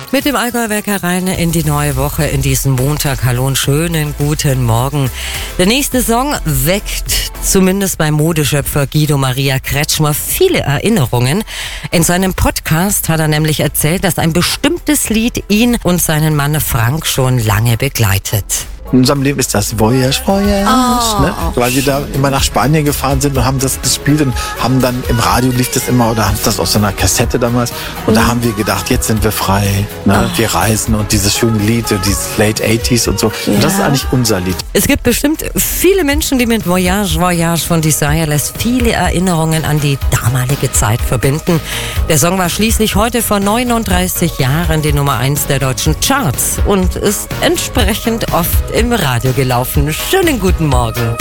Mit dem Allgäu-Wecker rein in die neue Woche, in diesen Montag. Hallo und schönen guten Morgen. Der nächste Song weckt zumindest beim Modeschöpfer Guido Maria Kretschmer viele Erinnerungen. In seinem Podcast hat er nämlich erzählt, dass ein bestimmtes Lied ihn und seinen Mann Frank schon lange begleitet. In unserem Leben ist das Voyage, ne? Weil wir da immer nach Spanien gefahren sind und haben das gespielt und haben dann im Radio lief das immer oder haben das auf so einer Kassette damals und da haben wir gedacht, jetzt sind wir frei, ne? Wir reisen und dieses schöne Lied, dieses Late 80s und so. Ja. Und das ist eigentlich unser Lied. Es gibt bestimmt viele Menschen, die mit Voyage von Desireless viele Erinnerungen an die damalige Zeit verbinden. Der Song war schließlich heute vor 39 Jahren die Nummer 1 der deutschen Charts und ist entsprechend oft im Radio gelaufen. Schönen guten Morgen.